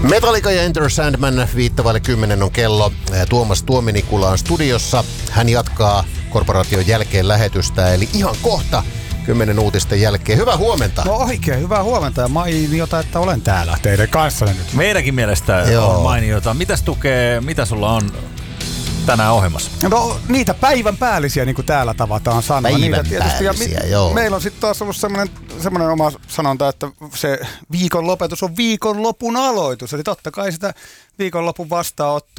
Metallica ja Enter Sandman 9:05 on kello. Tuomas Tuominikula on studiossa. Hän jatkaa korporaation jälkeen lähetystä, eli ihan kohta 10 uutisten jälkeen. Hyvää huomenta. No oikein, hyvää huomenta ja mainiota, että olen täällä teidän kanssanne nyt. Meidänkin mielestä on mainiota. Mitäs tukee, mitä sulla on tänään ohjelmassa? No niitä päivän päällisiä, niin kuin täällä tavataan sanoa. Päivän päällisiä, joo. Meillä on sitten taas ollut semmoinen oma sanonta, että se viikon lopetus on viikonlopun aloitus. Eli totta kai sitä viikonlopun vastaanottoa